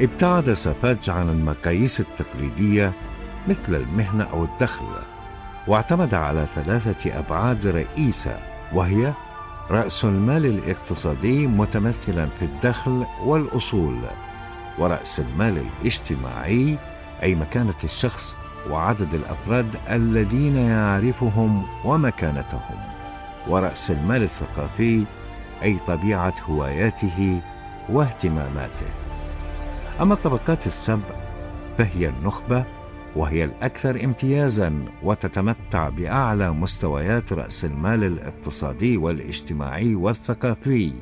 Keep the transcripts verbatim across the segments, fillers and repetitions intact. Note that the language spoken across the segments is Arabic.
ابتعد سافاج عن المقاييس التقليدية مثل المهنة أو الدخل، واعتمد على ثلاثة أبعاد رئيسة، وهي رأس المال الاقتصادي متمثلا في الدخل والأصول، ورأس المال الاجتماعي أي مكانة الشخص وعدد الأفراد الذين يعرفهم ومكانتهم، ورأس المال الثقافي أي طبيعة هواياته واهتماماته. أما الطبقات السبع فهي النخبة، وهي الأكثر امتيازاً وتتمتع بأعلى مستويات رأس المال الاقتصادي والاجتماعي والثقافي،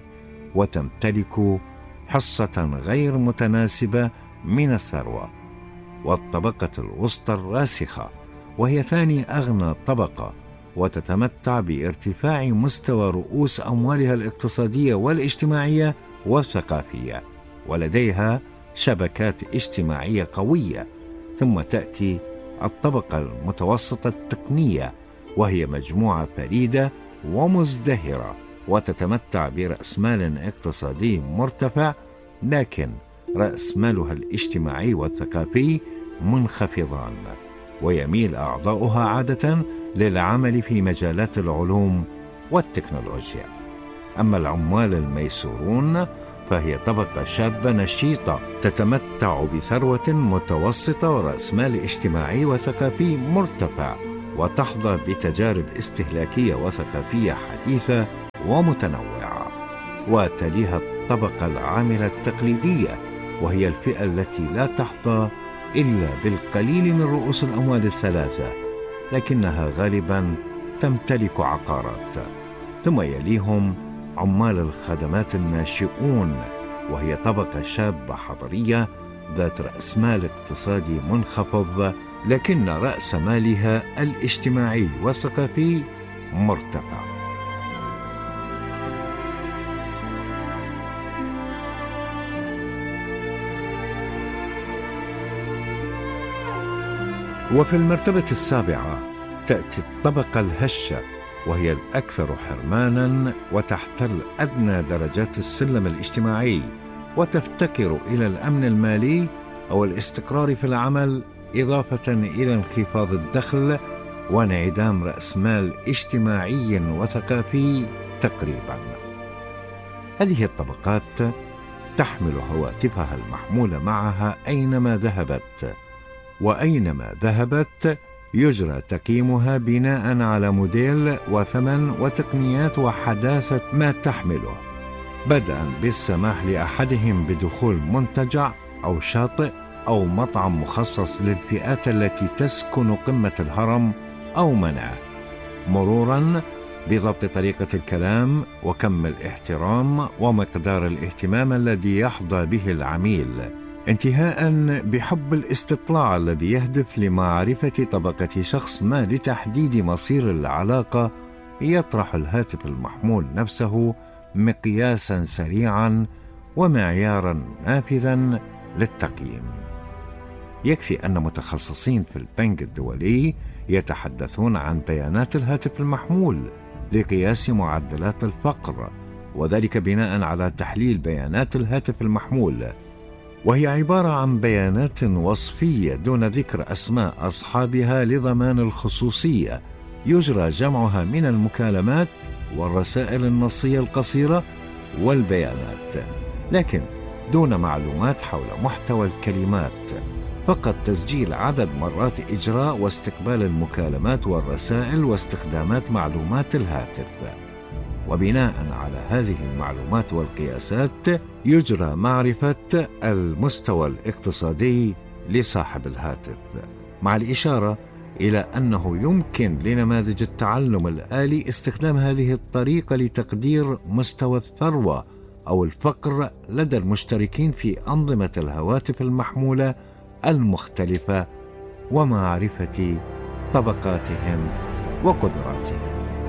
وتمتلك حصة غير متناسبة من الثروة. والطبقة الوسطى الراسخة، وهي ثاني أغنى طبقة، وتتمتع بارتفاع مستوى رؤوس أموالها الاقتصادية والاجتماعية والثقافية، ولديها شبكات اجتماعية قوية. ثم تأتي الطبقة المتوسطة التقنية، وهي مجموعة فريدة ومزدهرة، وتتمتع برأس مال اقتصادي مرتفع، لكن رأس مالها الاجتماعي والثقافي منخفضان، ويميل أعضاؤها عادة للعمل في مجالات العلوم والتكنولوجيا. أما العمال الميسورون فهي طبقة شابة نشيطة تتمتع بثروة متوسطة ورأس مال اجتماعي وثقافي مرتفع، وتحظى بتجارب استهلاكية وثقافية حديثة ومتنوعة. وتليها الطبقة العاملة التقليدية، وهي الفئة التي لا تحظى إلا بالقليل من رؤوس الأموال الثلاثة، لكنها غالبا تمتلك عقارات. ثم يليهم عمال الخدمات الناشئون، وهي طبقة شابة حضرية ذات رأس مال اقتصادي منخفض، لكن رأس مالها الاجتماعي والثقافي مرتفع. وفي المرتبة السابعة تأتي الطبقة الهشة، وهي الأكثر حرماناً وتحتل أدنى درجات السلم الاجتماعي، وتفتقر إلى الأمن المالي أو الاستقرار في العمل، إضافة إلى انخفاض الدخل وانعدام رأس مال اجتماعي وثقافي تقريباً. هذه الطبقات تحمل هواتفها المحمولة معها أينما ذهبت، وأينما ذهبت يجرى تقييمها بناء على موديل وثمن وتقنيات وحداثة ما تحمله، بدءا بالسماح لأحدهم بدخول منتجع أو شاطئ أو مطعم مخصص للفئات التي تسكن قمة الهرم أو مناه، مرورا بضبط طريقة الكلام وكم الاحترام ومقدار الاهتمام الذي يحظى به العميل، انتهاء بحب الاستطلاع الذي يهدف لمعرفة طبقة شخص ما لتحديد مصير العلاقة. يطرح الهاتف المحمول نفسه مقياسا سريعا ومعيارا نافذا للتقييم. يكفي أن متخصصين في البنك الدولي يتحدثون عن بيانات الهاتف المحمول لقياس معدلات الفقر، وذلك بناء على تحليل بيانات الهاتف المحمول، وهي عبارة عن بيانات وصفية دون ذكر أسماء أصحابها لضمان الخصوصية، يجرى جمعها من المكالمات والرسائل النصية القصيرة والبيانات، لكن دون معلومات حول محتوى الكلمات، فقط تسجيل عدد مرات إجراء واستقبال المكالمات والرسائل واستخدامات معلومات الهاتف. وبناء على هذه المعلومات والقياسات يجرى معرفة المستوى الاقتصادي لصاحب الهاتف، مع الإشارة إلى أنه يمكن لنماذج التعلم الآلي استخدام هذه الطريقة لتقدير مستوى الثروة أو الفقر لدى المشتركين في أنظمة الهواتف المحمولة المختلفة، ومعرفة طبقاتهم وقدراتهم.